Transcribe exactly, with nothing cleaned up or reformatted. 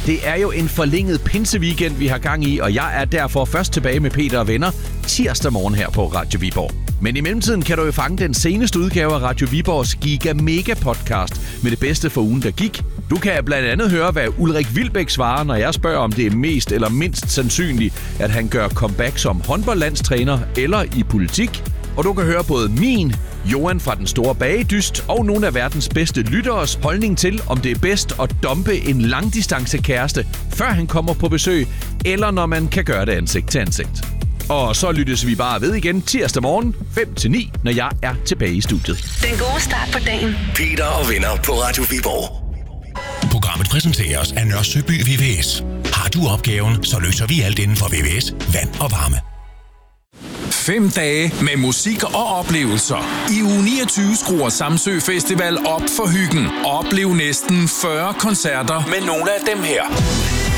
Det er jo en forlænget pinseweekend, vi har gang i, og jeg er derfor først tilbage med Peter og venner tirsdag morgen her på Radio Viborg. Men i mellemtiden kan du jo fange den seneste udgave af Radio Viborgs Giga Mega podcast med det bedste for ugen, der gik. Du kan blandt andet høre, hvad Ulrik Wilbæk svarer, når jeg spørger, om det er mest eller mindst sandsynligt, at han gør comeback som håndboldlandstræner eller i politik. Og du kan høre både min, Johan fra Den Store Bagedyst og nogle af verdens bedste lytteres holdning til, om det er bedst at dumpe en langdistancekæreste, før han kommer på besøg, eller når man kan gøre det ansigt til ansigt. Og så lyttes vi bare ved igen tirsdag morgen fem til ni, når jeg er tilbage i studiet. Den gode start på dagen. Peter og venner på Radio Viborg. Programmet præsenteres af Nørre Søby V V S. Har du opgaven, så løser vi alt inden for V V S, vand og varme. Fem dage med musik og oplevelser. I uge niogtyve skruer Samsø Festival op for hyggen. Oplev næsten fyrre koncerter med nogle af dem her.